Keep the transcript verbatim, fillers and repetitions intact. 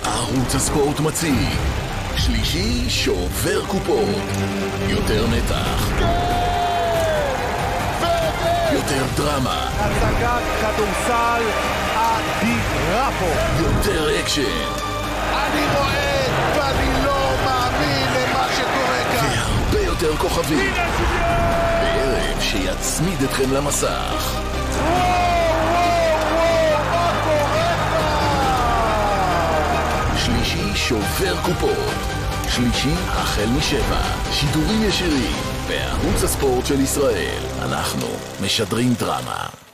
ערוץ הספורט מציג שלישי שובר קופות. יותר מתח, יותר דרמה, הצגת כדורסל אדירה פה, יותר אקשן, אני רואה ואני לא מאמין למה שקורה כאן, והרבה יותר כוכבים. בערב שיצמיד אתכם למסך. שלישי שובר קופות. שלישי החל משבע. שידורים ישירים בערוץ הספורט של ישראל. אנחנו משדרים דרמה.